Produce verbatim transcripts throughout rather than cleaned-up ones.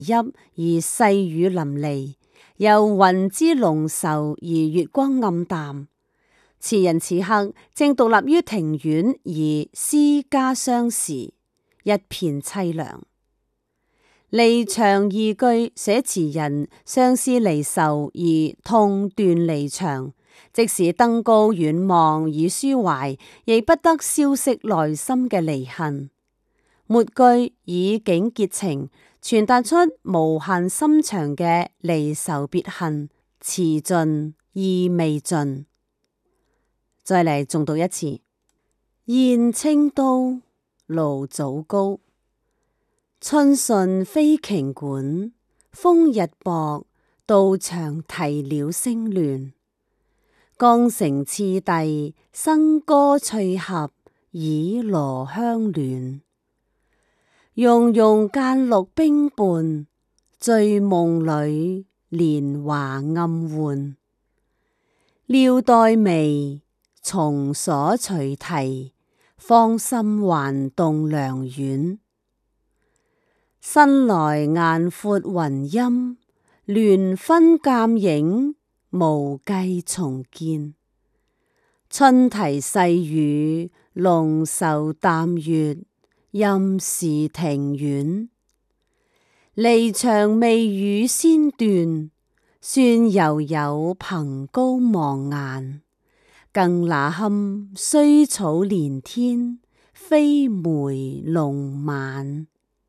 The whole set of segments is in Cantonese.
翕而細雨淋漓，由雲之濃愁而月光暗淡。詞人此刻正獨立於庭院而思家鄉時，一片淒涼。離場二句寫詞人相思離愁而痛斷離場，即使登高遠望以抒懷，亦不得消息內心嘅離恨。末句以景結情，傳達出無限深長嘅離愁別恨，詞盡意未盡。再嚟重讀一次：燕青都，蘆棗高。春順飛瓊館，風日薄，道場啼鳥聲亂。江城次第，笙歌翠合，倚羅香暖。溶溶間綠冰伴，醉夢裏，年華暗換。料待微，松鎖隨啼，芳心還動良苑。新來雁闊雲陰，聯分鑑影，無計重見。春啼細雨，濃愁淡月，任時庭院。離場未雨先斷，算猶有憑高望眼。更那堪衰草連天，飛梅弄晚。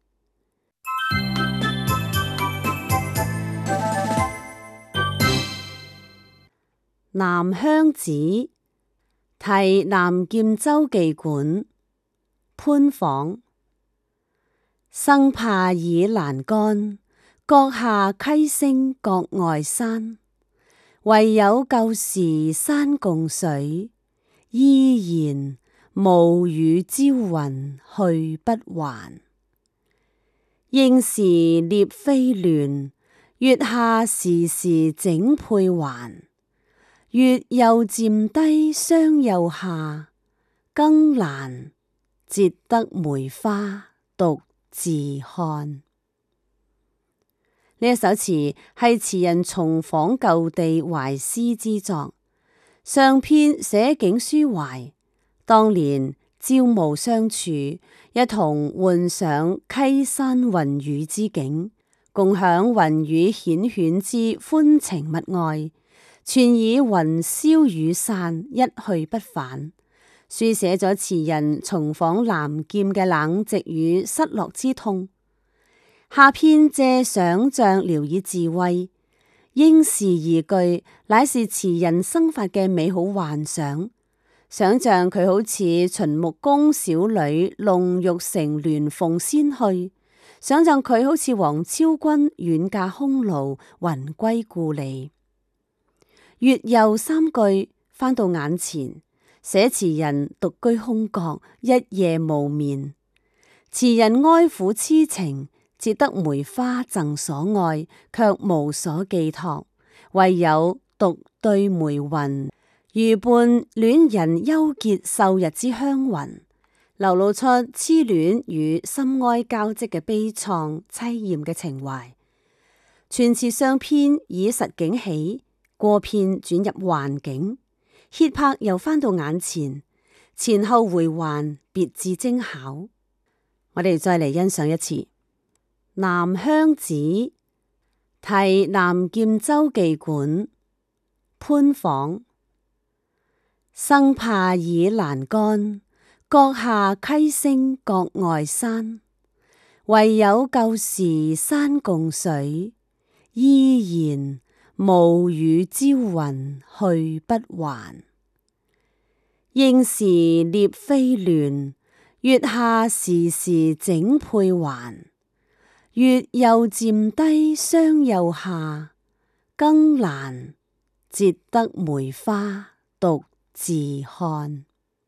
南鄉子，題南劍州妓館。潘晃。生怕倚欄杆，閣下溪聲閣外山。唯有舊時山共水，依然暮雨朝雲去不還。應是獵飛亂，月下時時整佩環。月又漸低霜又下，更難折得梅花獨自看。呢一首詞係詞人重訪舊地懷思之作，上篇寫景抒懷，當年朝暮相處，一同幻想溪山雲雨之景，共享雲雨繾綣之歡情蜜愛。全以雲消雨散，一去不返，書寫咗詞人重訪南劍嘅冷寂與失落之痛。下篇借想象聊以自慰，應是二句乃是詞人生發嘅美好幻想，想象佢好似秦穆公小女弄玉成鸞鳳仙去，想象佢好似王昭君遠嫁匈奴魂歸故里。月又三句翻到眼前，寫詞人獨居空閣，一夜無眠。詞人哀苦痴情，折得梅花贈所愛，卻無所寄託，唯有獨對梅雲，如伴戀人憂結瘦日之香雲，流露出痴戀與心哀交織嘅悲愴淒艷嘅情懷。全詞上篇以實景起，過片轉入幻境，歇拍又翻到眼前，前後回環，別致精巧。我哋再嚟欣賞一次《南鄉子》，題南劍州妓館。潘晃。生怕倚欄杆，閣下溪聲閣外山。唯有舊時山共水，依然暮雨朝雲去不還。應是獵飛亂，月下時時整佩環。月又漸低霜又下，更難折得梅花獨自看。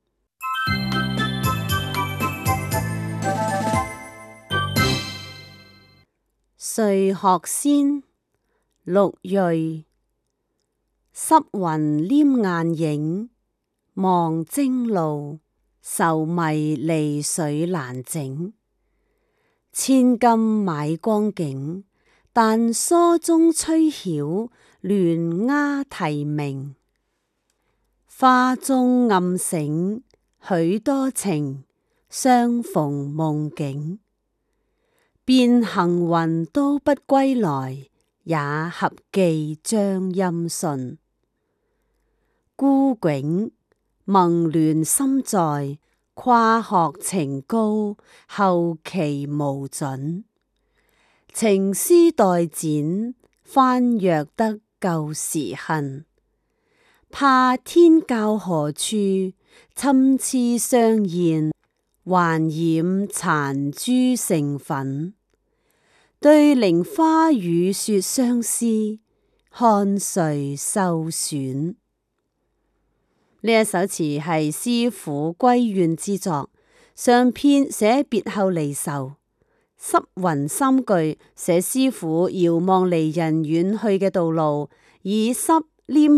睡鶴仙，陸芮。濕雲黏雁影，望征路，愁迷離水難整。千金買光景， 但疏中吹曉，亂鴉啼鳴。花中暗醒許多情，相逢夢境。便行雲都不歸來，也合寄將音訊。孤迥萌亂心在，跨學情高，後期無準。情絲待剪，翻閱得舊時恨。怕天教何處，參差相現，還染殘朱成粉。對菱花雨雪相思，看誰受損。呢一首詞係師傅歸怨之作，上片寫別後離愁，濕雲三句寫師傅遙望離人遠去嘅道路，以濕黏